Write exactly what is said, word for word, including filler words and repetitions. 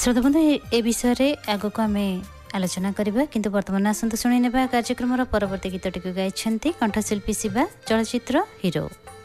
श्रोता बंधु ए विषय आगक आम आलोचना करबा किंतु वर्तमान आसंतु शुणी नेबा कार्यक्रम परवर्ती गीतटी गाइछन्ती कंठशिल्पी शिवा चलचित्र हिरो।